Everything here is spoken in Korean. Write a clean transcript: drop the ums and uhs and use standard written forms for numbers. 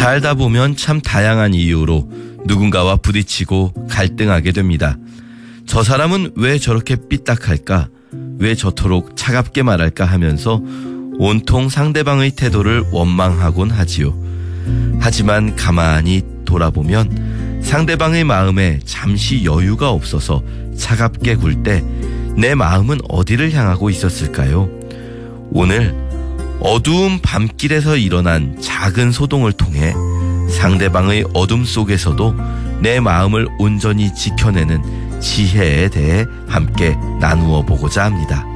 살다 보면 참 다양한 이유로 누군가와 부딪히고 갈등하게 됩니다. 저 사람은 왜 저렇게 삐딱할까? 왜 저토록 차갑게 말할까 하면서 온통 상대방의 태도를 원망하곤 하지요. 하지만 가만히 돌아보면 상대방의 마음에 잠시 여유가 없어서 차갑게 굴 때 내 마음은 어디를 향하고 있었을까요? 오늘 어두운 밤길에서 일어난 작은 소동을 통해 상대방의 어둠 속에서도 내 마음을 온전히 지켜내는 지혜에 대해 함께 나누어 보고자 합니다.